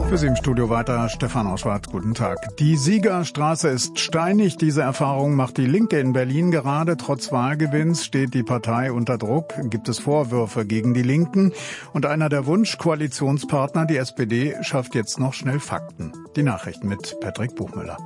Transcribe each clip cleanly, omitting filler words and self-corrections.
Für Sie im Studio weiter Stefan Auschwart. Guten Tag. Die Siegerstraße ist steinig. Diese Erfahrung macht die Linke in Berlin gerade. Trotz Wahlgewinns steht die Partei unter Druck. Gibt es Vorwürfe gegen die Linken? Und einer der Wunschkoalitionspartner, die SPD, schafft jetzt noch schnell Fakten. Die Nachrichten mit Patrick Buchmüller.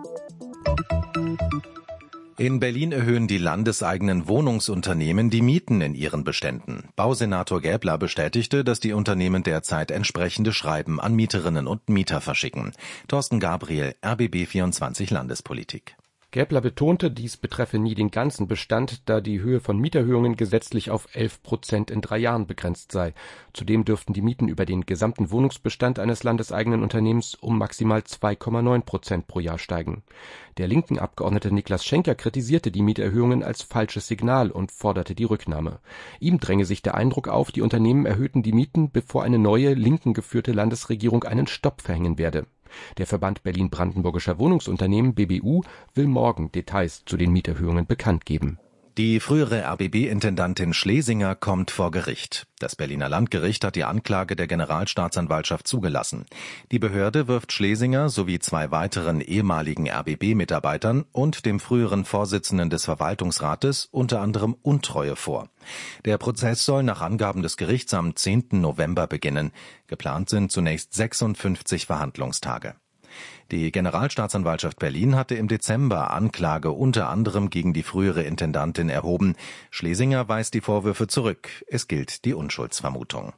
In Berlin erhöhen die landeseigenen Wohnungsunternehmen die Mieten in ihren Beständen. Bausenator Gäbler bestätigte, dass die Unternehmen derzeit entsprechende Schreiben an Mieterinnen und Mieter verschicken. Thorsten Gabriel, RBB24 Landespolitik. Gäbler betonte, dies betreffe nie den ganzen Bestand, da die Höhe von Mieterhöhungen gesetzlich auf 11% in 3 Jahren begrenzt sei. Zudem dürften die Mieten über den gesamten Wohnungsbestand eines landeseigenen Unternehmens um maximal 2,9% pro Jahr steigen. Der linken Abgeordnete Niklas Schenker kritisierte die Mieterhöhungen als falsches Signal und forderte die Rücknahme. Ihm dränge sich der Eindruck auf, die Unternehmen erhöhten die Mieten, bevor eine neue, linken geführte Landesregierung einen Stopp verhängen werde. Der Verband Berlin-Brandenburgischer Wohnungsunternehmen BBU will morgen Details zu den Mieterhöhungen bekannt geben. Die frühere RBB-Intendantin Schlesinger kommt vor Gericht. Das Berliner Landgericht hat die Anklage der Generalstaatsanwaltschaft zugelassen. Die Behörde wirft Schlesinger sowie 2 weiteren ehemaligen RBB-Mitarbeitern und dem früheren Vorsitzenden des Verwaltungsrates unter anderem Untreue vor. Der Prozess soll nach Angaben des Gerichts am 10. November beginnen. Geplant sind zunächst 56 Verhandlungstage. Die Generalstaatsanwaltschaft Berlin hatte im Dezember Anklage unter anderem gegen die frühere Intendantin erhoben. Schlesinger weist die Vorwürfe zurück. Es gilt die Unschuldsvermutung.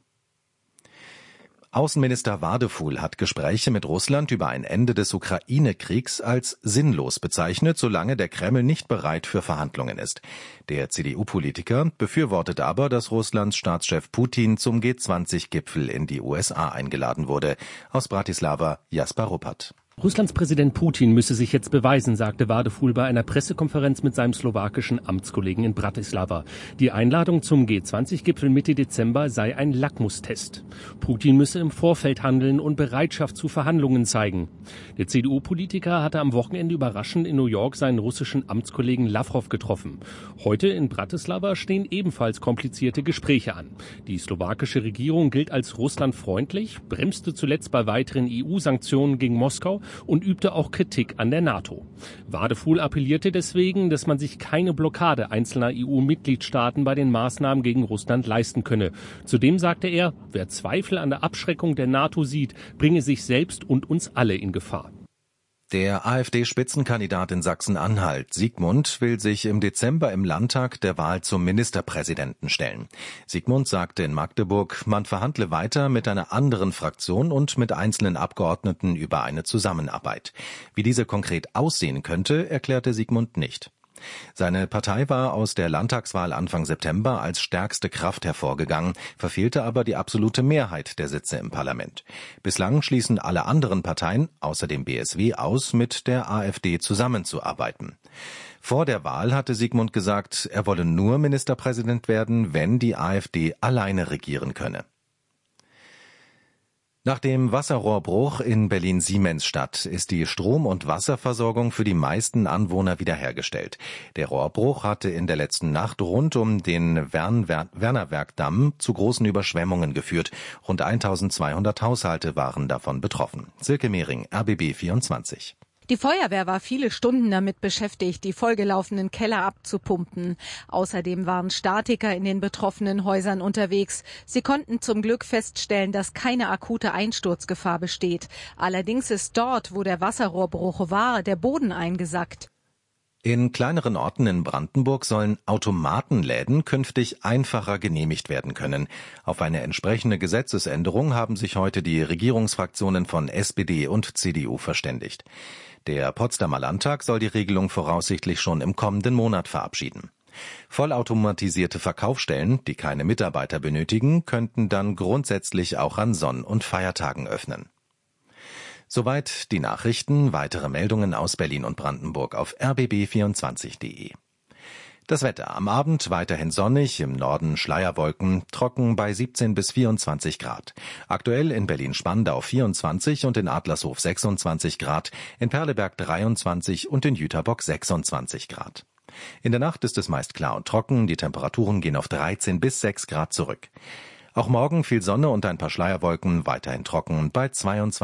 Außenminister Wadefuhl hat Gespräche mit Russland über ein Ende des Ukraine-Kriegs als sinnlos bezeichnet, solange der Kreml nicht bereit für Verhandlungen ist. Der CDU-Politiker befürwortet aber, dass Russlands Staatschef Putin zum G20-Gipfel in die USA eingeladen wurde. Aus Bratislava Jasper Ruppert. Russlands Präsident Putin müsse sich jetzt beweisen, sagte Wadefuhl bei einer Pressekonferenz mit seinem slowakischen Amtskollegen in Bratislava. Die Einladung zum G20-Gipfel Mitte Dezember sei ein Lackmustest. Putin müsse im Vorfeld handeln und Bereitschaft zu Verhandlungen zeigen. Der CDU-Politiker hatte am Wochenende überraschend in New York seinen russischen Amtskollegen Lavrov getroffen. Heute in Bratislava stehen ebenfalls komplizierte Gespräche an. Die slowakische Regierung gilt als russlandfreundlich, bremste zuletzt bei weiteren EU-Sanktionen gegen Moskau und übte auch Kritik an der NATO. Wadefuhl appellierte deswegen, dass man sich keine Blockade einzelner EU-Mitgliedstaaten bei den Maßnahmen gegen Russland leisten könne. Zudem sagte er, wer Zweifel an der Abschreckung der NATO sieht, bringe sich selbst und uns alle in Gefahr. Der AfD-Spitzenkandidat in Sachsen-Anhalt, Sigmund, will sich im Dezember im Landtag der Wahl zum Ministerpräsidenten stellen. Sigmund sagte in Magdeburg, man verhandle weiter mit einer anderen Fraktion und mit einzelnen Abgeordneten über eine Zusammenarbeit. Wie diese konkret aussehen könnte, erklärte Sigmund nicht. Seine Partei war aus der Landtagswahl Anfang September als stärkste Kraft hervorgegangen, verfehlte aber die absolute Mehrheit der Sitze im Parlament. Bislang schließen alle anderen Parteien, außer dem BSW, aus, mit der AfD zusammenzuarbeiten. Vor der Wahl hatte Sigmund gesagt, er wolle nur Ministerpräsident werden, wenn die AfD alleine regieren könne. Nach dem Wasserrohrbruch in Berlin-Siemensstadt ist die Strom- und Wasserversorgung für die meisten Anwohner wiederhergestellt. Der Rohrbruch hatte in der letzten Nacht rund um den Wernerwerkdamm zu großen Überschwemmungen geführt. Rund 1200 Haushalte waren davon betroffen. Silke Mehring, RBB24. Die Feuerwehr war viele Stunden damit beschäftigt, die vollgelaufenen Keller abzupumpen. Außerdem waren Statiker in den betroffenen Häusern unterwegs. Sie konnten zum Glück feststellen, dass keine akute Einsturzgefahr besteht. Allerdings ist dort, wo der Wasserrohrbruch war, der Boden eingesackt. In kleineren Orten in Brandenburg sollen Automatenläden künftig einfacher genehmigt werden können. Auf eine entsprechende Gesetzesänderung haben sich heute die Regierungsfraktionen von SPD und CDU verständigt. Der Potsdamer Landtag soll die Regelung voraussichtlich schon im kommenden Monat verabschieden. Vollautomatisierte Verkaufsstellen, die keine Mitarbeiter benötigen, könnten dann grundsätzlich auch an Sonn- und Feiertagen öffnen. Soweit die Nachrichten. Weitere Meldungen aus Berlin und Brandenburg auf rbb24.de. Das Wetter am Abend weiterhin sonnig, im Norden Schleierwolken, trocken bei 17 bis 24 Grad. Aktuell in Berlin-Spandau 24 und in Adlershof 26 Grad, in Perleberg 23 und in Jüterbock 26 Grad. In der Nacht ist es meist klar und trocken, die Temperaturen gehen auf 13 bis 6 Grad zurück. Auch morgen viel Sonne und ein paar Schleierwolken, weiterhin trocken bei 22